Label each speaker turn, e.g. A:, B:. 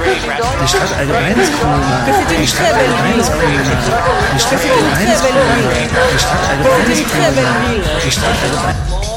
A: Die Stadt allgemein ist cool, Mann.
B: Que c'est une
A: Die Stadt
B: très belle
A: allgemein
B: ville.
A: ist cool, Mann. Die Stadt
B: Que c'est une
A: allgemein
B: très
A: ist
B: belle
A: cool,
B: ville.
A: Mann. Die Stadt
B: Que
A: allgemein
B: c'est
A: ist
B: une
A: cool,
B: très belle
A: Mann.
B: ville.
A: Die Stadt allgemein.